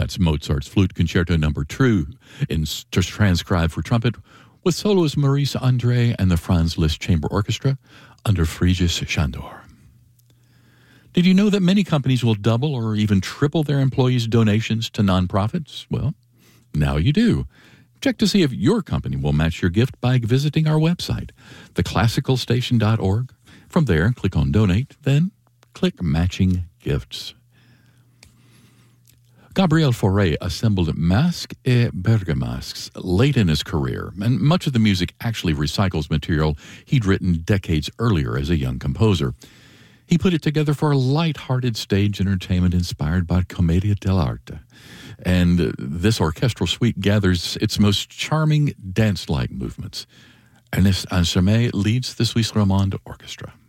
That's Mozart's Flute Concerto No. 2, transcribed for trumpet, with soloist Maurice André and the Franz Liszt Chamber Orchestra under Frigyes Sándor. Did you know that many companies will double or even triple their employees' donations to nonprofits? Well, now you do. Check to see if your company will match your gift by visiting our website, theclassicalstation.org. From there, click on Donate, then click Matching Gifts. Gabriel Fauré assembled Masques et Bergamasques late in his career, and much of the music actually recycles material he'd written decades earlier as a young composer. He put it together for a light-hearted stage entertainment inspired by Commedia dell'arte. And this orchestral suite gathers its most charming dance-like movements. Ernest Ansermet leads the Suisse Romande Orchestra.